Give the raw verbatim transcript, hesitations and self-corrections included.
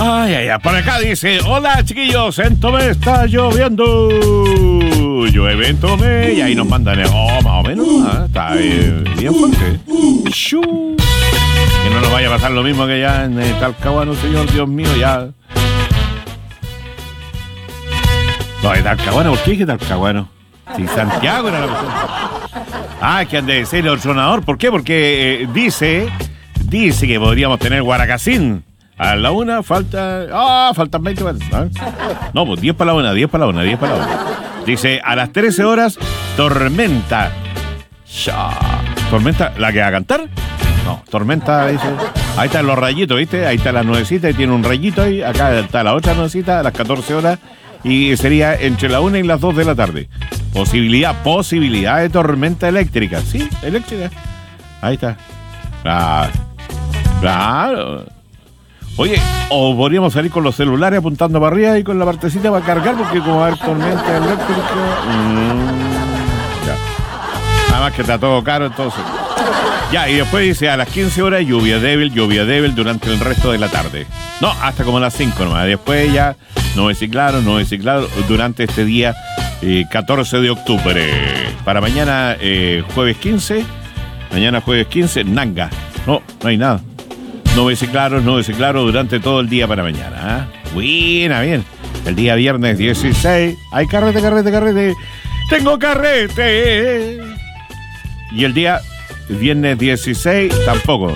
Ay, ay, ay, por acá dice, hola chiquillos, en Tomé está lloviendo. Llueve en Tomé. Y ahí nos mandan, oh, más o menos, ¿eh? Está eh, bien fuerte. Shoo. Que no nos vaya a pasar lo mismo que ya en eh, Talcahuano, señor, Dios mío, ya. No, de Talcahuano, ¿por qué dije Talcahuano? Si Santiago era la persona. Ah, es que han de ser el tronador. ¿Por qué? Porque eh, dice, dice que podríamos tener Guaracacín. A la una falta... Ah, faltan veinte. ¿Eh? No, pues diez para la una, diez para la una, diez para la una. Dice, a las trece horas, tormenta. Ya. ¿Tormenta? ¿La que va a cantar? No, tormenta, dice. Ahí están los rayitos, ¿viste? Ahí está la nuevecita y tiene un rayito ahí. Acá está la otra nuevecita a las catorce horas. Y sería entre la una y las dos de la tarde. Posibilidad, posibilidad de tormenta eléctrica. Sí, eléctrica. Ahí está. Claro. Claro. Oye, o podríamos salir con los celulares apuntando para arriba y con la partecita para cargar, porque como va a haber tormenta eléctrica. Mmm, ya. Además que está todo caro, entonces. Ya, y después dice a las quince horas lluvia débil, lluvia débil durante el resto de la tarde. No, hasta como a las cinco nomás. Después ya no es claro, no es claro durante este día eh, catorce de octubre. Para mañana eh, jueves quince. Mañana jueves quince, Nanga. No, no hay nada. No ves claro, no ves claro durante todo el día para mañana. ¿eh? Buena, bien. El día viernes dieciséis. Hay carrete, carrete, carrete. Tengo carrete. Y el día viernes dieciséis tampoco.